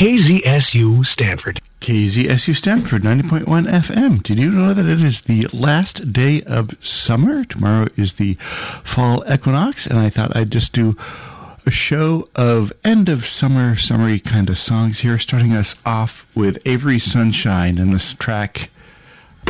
KZSU Stanford. KZSU Stanford, 90.1 FM. Did you know that it is the last day of summer? Tomorrow is the fall equinox, and I thought I'd just do a show of end of summer, summery kind of songs here, starting us off with Avery Sunshine and this track